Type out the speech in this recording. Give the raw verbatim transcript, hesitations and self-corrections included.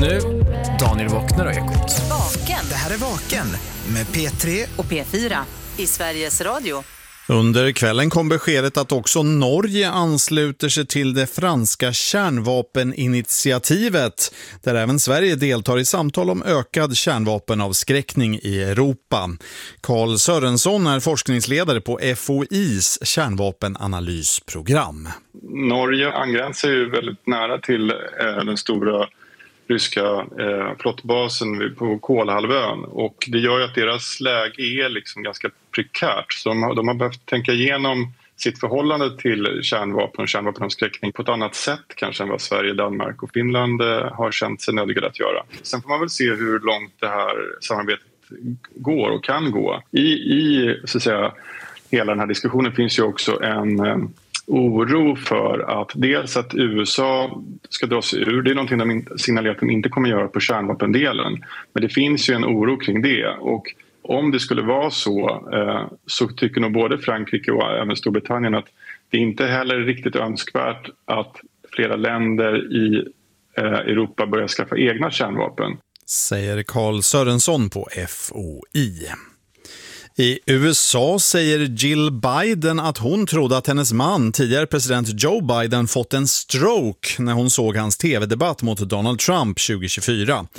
nu, Daniel Wockner och Ekot. Vaken. Det här är Vaken med P tre Och P fyra i Sveriges Radio. Under kvällen kom beskedet att också Norge ansluter sig till det franska kärnvapeninitiativet, där även Sverige deltar i samtal om ökad kärnvapenavskräckning i Europa. Carl Sörensson är forskningsledare på F O I:s kärnvapenanalysprogram. Norge angränsar ju väldigt nära till eh, den stora ryska eh, flottbasen på Kolahalvön, och det gör ju att deras läge är liksom ganska prekärt. Så de har, de har behövt tänka igenom sitt förhållande till kärnvapen och kärnvapenavskräckning på ett annat sätt kanske än vad Sverige, Danmark och Finland eh, har känt sig nödgade att göra. Sen får man väl se hur långt det här samarbetet går och kan gå. I, i så att säga, hela den här diskussionen finns ju också en eh, oro för att dels att U S A ska dra sig ur. Det är någonting de signalerar att de inte kommer göra på kärnvapendelen. Men det finns ju en oro kring det, och om det skulle vara så eh, så tycker nog både Frankrike och även Storbritannien att det inte heller är riktigt önskvärt att flera länder i eh, Europa börjar skaffa egna kärnvapen. Säger Carl Sörensson på F O I. I U S A säger Jill Biden att hon trodde att hennes man, tidigare president Joe Biden, fått en stroke när hon såg hans tv-debatt mot Donald Trump tjugo tjugofyra.